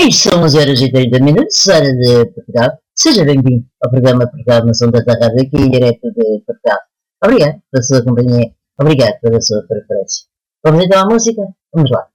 São 11h30, hora de Portugal. Seja bem-vindo ao programa Programação da Rádio aqui em direto de Portugal. Obrigado pela sua companhia, obrigado pela sua preferência. Vamos então à música? Vamos lá.